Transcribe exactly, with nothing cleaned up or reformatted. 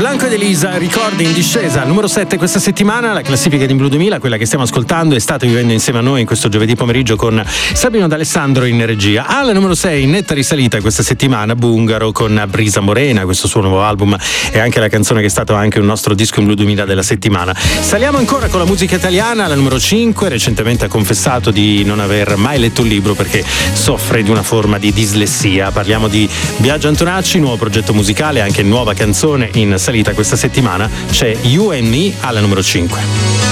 Blanco ed Elisa, ricordi in discesa, numero sette questa settimana, la classifica di Blu duemila, quella che stiamo ascoltando e state vivendo insieme a noi in questo giovedì pomeriggio con Sabino D'Alessandro in regia. Alla numero sei, in netta risalita questa settimana, Bungaro con Brisa Morena, questo suo nuovo album e anche la canzone che è stato anche un nostro disco in Blu duemila della settimana. Saliamo ancora con la musica italiana, alla numero cinque, recentemente ha confessato di non aver mai letto un libro perché soffre di una forma di dislessia. Parliamo di Biagio Antonacci, nuovo progetto musicale, anche nuova canzone in salita questa settimana, c'è You and Me alla numero cinque.